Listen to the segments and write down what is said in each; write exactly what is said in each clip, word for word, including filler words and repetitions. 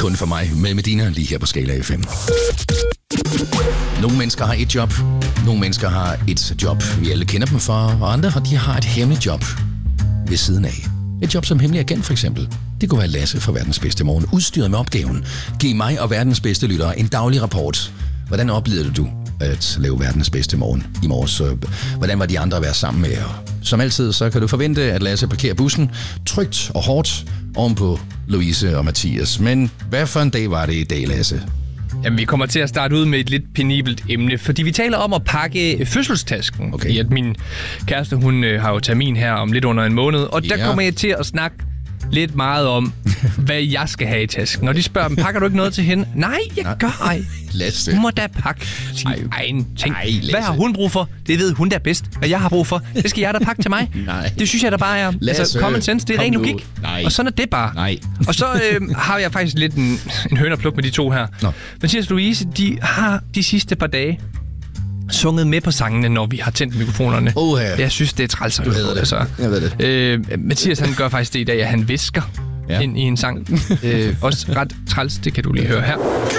kun for mig med Medina lige her på Skala F M. Nogle mennesker har et job, nogle mennesker har et job, vi alle kender dem for, og andre de har et hemmeligt job ved siden af. Et job som hemmelig agent for eksempel. Det kunne være Lasse fra Verdens Bedste Morgen, udstyret med opgaven. Giv mig og verdens bedste lyttere en daglig rapport. Hvordan oplevede du at lave Verdens Bedste Morgen i morges? Hvordan var de andre at være sammen med? Som altid, så kan du forvente, at Lasse parkerer bussen trygt og hårdt ovenpå Louise og Mathias. Men hvad for en dag var det i dag, Lasse? Jamen, vi kommer til at starte ud med et lidt penibelt emne, fordi vi taler om at pakke fødselstasken. Okay. I at min kæreste, hun øh, har jo termin her om lidt under en måned, og der Ja. kommer jeg til at snakke lidt meget om, hvad jeg skal have i tasken. Og de spørger dem, pakker du ikke noget til hende? Nej, jeg Nej. gør ej. Lasse. Du må da pakke sin Ej. egen ting. Ej, Lasse. Hvad har hun brug for? Det ved hun da bedst. Hvad jeg har brug for, det skal jeg da pakke til mig. Nej. Det synes jeg da bare er Lasse, altså, common sense. Det er kom ren nu. logik. Nej. Og sådan er det bare. Nej. Og så øh, har jeg faktisk lidt en, en høn og pluk med de to her. Nå. Mathias og Louise, de har de sidste par dage sunget med på sangene, når vi har tændt mikrofonerne. Åh, ja. Jeg synes, det er træls. Du ved det. Altså. Jeg ved det. Øh, Mathias, han gør faktisk det i dag, at han visker Ja. ja. ind i en sang. øh, også ret træls, det kan du lige høre her.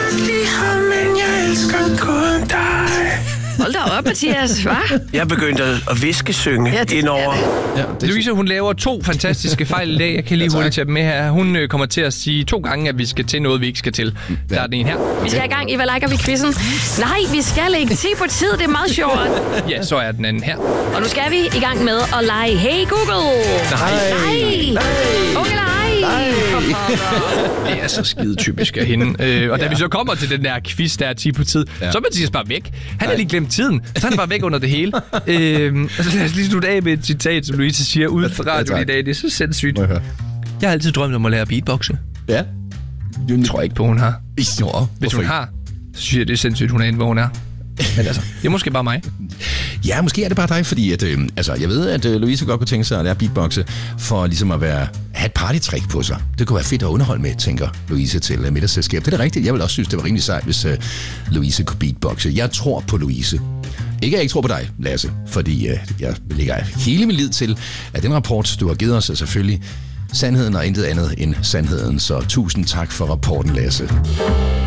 Hold da op, Mathias, hva'? Jeg begyndte at viskesynge Ja, det- indover. Ja, det Louise, hun laver to fantastiske fejl i dag. Jeg kan lige Ja, tak. hurtigt tage dem med her. Hun øh, kommer til at sige to gange, at vi skal til noget, vi ikke skal til. Der er den ene her. Vi skal i gang i Hvad liker vi quizzen. Nej, vi skal ikke. ti på tid, det er meget sjovt. Ja, så er den anden her. Og nu skal vi i gang med at lege Hey Google. Nej. Nej. Okay, nej. Det er så skide typisk af hende. Øh, og da ja. vi så kommer til den der quiz, der er ti på tid, Ja. ja. så er Mathias bare væk. Han har lige glemt tiden, så han er bare væk under det hele. øh, altså lad os lige slutte af med et citat, som Louise siger ude fra radioen i dag. Det er så sindssygt. Må jeg høre? Jeg har altid drømt om at lære at beatboxe. Ja. Jeg tror ikke på, hun har. Nå, Hvis hun har, så synes jeg, det er sindssygt, hun er inde, hvor hun er. Men altså, det er måske bare mig. Ja, måske er det bare dig, fordi at, øh, altså, jeg ved, at øh, Louise godt kunne tænke sig at lære beatboxe for ligesom at være, have et partytrick på sig. Det kunne være fedt at underholde med, tænker Louise til uh, middagsselskab. Det er da rigtigt. Jeg vil også synes, det var rimelig sejt, hvis uh, Louise kunne beatboxe. Jeg tror på Louise. Ikke at jeg ikke tror på dig, Lasse, fordi uh, jeg lægger hele min lid til, at den rapport, du har givet os, er selvfølgelig sandheden og intet andet end sandheden. Så tusind tak for rapporten, Lasse.